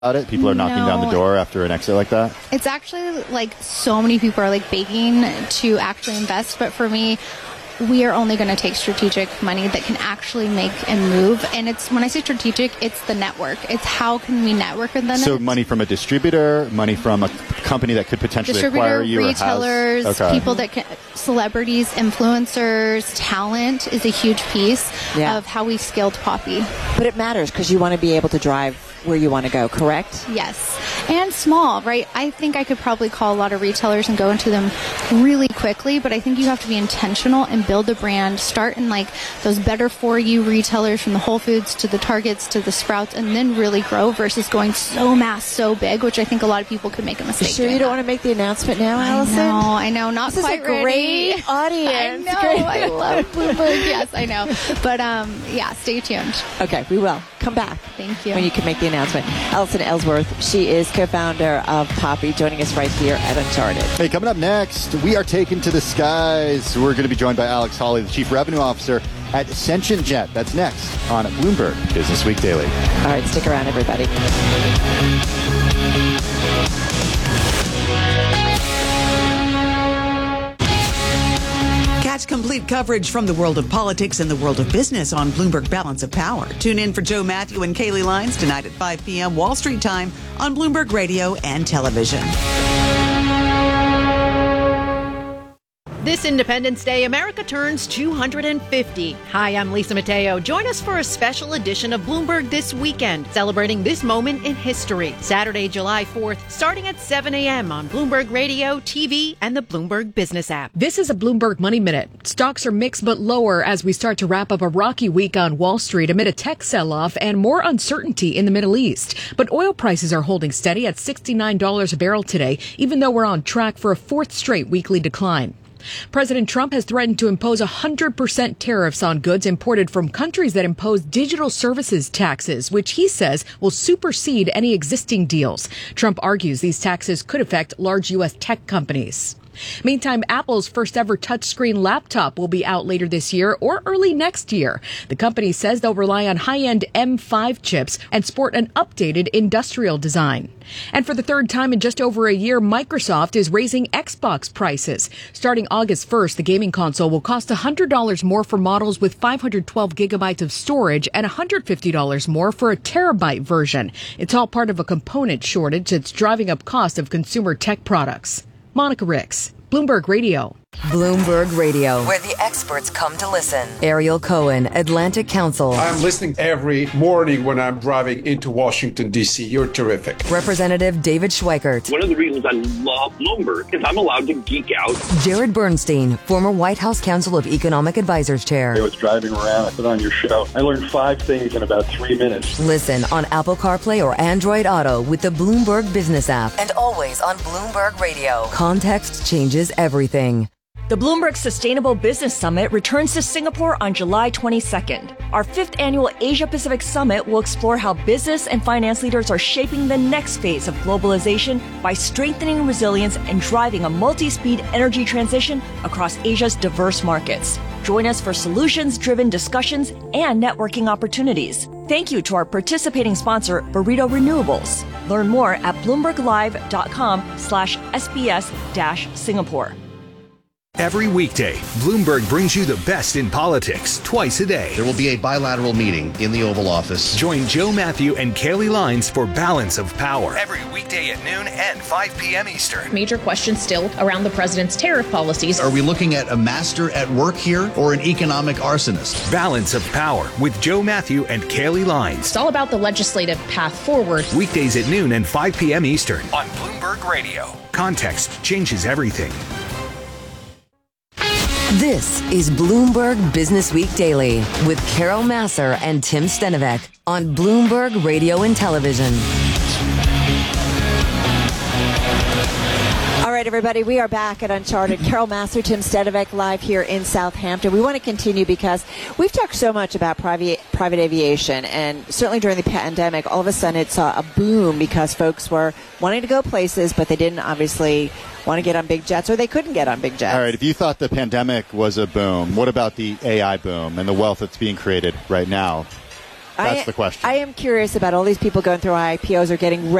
it? People are knocking down the door after an exit like that? It's actually like so many people are like begging to actually invest, but for me, we are only going to take strategic money that can actually make and move. And it's, when I say strategic, it's the network. It's how can we network with them. So money from a distributor, money from a company that could potentially acquire you, retailers, people that can, celebrities, influencers, talent is a huge piece of how we scaled Poppi. But it matters because you want to be able to drive where you want to go, correct? Yes. And small, right? I think I could probably call a lot of retailers and go into them really quickly, but I think you have to be intentional and build a brand. Start in like those better for you retailers, from the Whole Foods to the Targets to the Sprouts, and then really grow versus going so mass, so big, which I think a lot of people could make a mistake. Sure, you don't want to make the announcement now, Allison? I know, not this quite is a ready. Great audience. I know, I love Bloomberg. Yes, I know. But yeah, stay tuned. Okay, we will. Come back. Thank you. When you can make the announcement. Allison Ellsworth, she is co-founder of Poppi, joining us right here at Uncharted. Hey, coming up next, we are taken to the skies. We're going to be joined by Alex Hawley, the Chief Revenue Officer at Ascension Jet. That's next on Bloomberg Business Week Daily. All right, stick around, everybody. Catch complete coverage from the world of politics and the world of business on Bloomberg Balance of Power. Tune in for Joe Matthew and Kaylee Lyons tonight at 5 p.m. Wall Street time on Bloomberg Radio and Television. This Independence Day, America turns 250. Hi, I'm Lisa Mateo. Join us for a special edition of Bloomberg This Weekend, celebrating this moment in history. Saturday, July 4th, starting at 7 a.m. on Bloomberg Radio, TV, and the Bloomberg Business app. This is a Bloomberg Money Minute. Stocks are mixed but lower as we start to wrap up a rocky week on Wall Street amid a tech sell-off and more uncertainty in the Middle East. But oil prices are holding steady at $69 a barrel today, even though we're on track for a fourth straight weekly decline. President Trump has threatened to impose 100% tariffs on goods imported from countries that impose digital services taxes, which he says will supersede any existing deals. Trump argues these taxes could affect large U.S. tech companies. Meantime, Apple's first ever touchscreen laptop will be out later this year or early next year. The company says they'll rely on high-end M5 chips and sport an updated industrial design. And for the third time in just over a year, Microsoft is raising Xbox prices. Starting August 1st, the gaming console will cost $100 more for models with 512 gigabytes of storage and $150 more for a terabyte version. It's all part of a component shortage that's driving up costs of consumer tech products. Monica Ricks, Bloomberg Radio. Bloomberg Radio, where the experts come to listen. Ariel Cohen, Atlantic Council. I'm listening every morning when I'm driving into Washington, D.C. You're terrific. Representative David Schweikert. One of the reasons I love Bloomberg is I'm allowed to geek out. Jared Bernstein, former White House Council of Economic Advisors Chair. I was driving around, I put on your show. I learned 5 things in about 3 minutes. Listen on Apple CarPlay or Android Auto with the Bloomberg Business app. And always on Bloomberg Radio. Context changes everything. The Bloomberg Sustainable Business Summit returns to Singapore on July 22nd. Our 5th annual Asia-Pacific Summit will explore how business and finance leaders are shaping the next phase of globalization by strengthening resilience and driving a multi-speed energy transition across Asia's diverse markets. Join us for solutions-driven discussions and networking opportunities. Thank you to our participating sponsor, Burrito Renewables. Learn more at bloomberglive.com/SBS-Singapore. Every weekday, Bloomberg brings you the best in politics twice a day. There will be a bilateral meeting in the Oval Office. Join Joe Matthew and Kaylee Lyons for Balance of Power. Every weekday at noon and 5 p.m. Eastern. Major questions still around the president's tariff policies. Are we looking at a master at work here or an economic arsonist? Balance of Power with Joe Matthew and Kaylee Lyons. It's all about the legislative path forward. Weekdays at noon and 5 p.m. Eastern on Bloomberg Radio. Context changes everything. This is Bloomberg Business Week Daily with Carol Massar and Tim Stenovec on Bloomberg Radio and Television. All right, everybody, we are back at Uncharted. Carol Massar, Tim Stenovec, live here in Southampton. We want to continue because we've talked so much about private aviation, and certainly during the pandemic, all of a sudden it saw a boom because folks were wanting to go places, but they didn't obviously want to get on big jets, or they couldn't get on big jets. All right, if you thought the pandemic was a boom, what about the AI boom and the wealth that's being created right now? That's the question. I am curious about all these people going through IPOs or getting